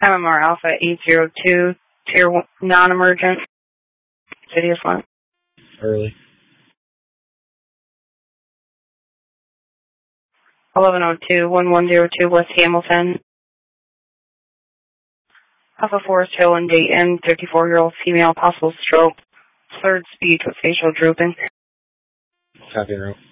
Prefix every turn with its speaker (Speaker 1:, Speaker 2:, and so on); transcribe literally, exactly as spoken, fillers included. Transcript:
Speaker 1: M M R Alpha eight zero two, tier one, non-emergent, city of Flint.
Speaker 2: Early.
Speaker 1: eleven oh two, one one zero two, West Hamilton. Alpha Forest Hill in Dayton, fifty-four-year-old female, possible stroke, third speech with facial drooping.
Speaker 2: Copy, route.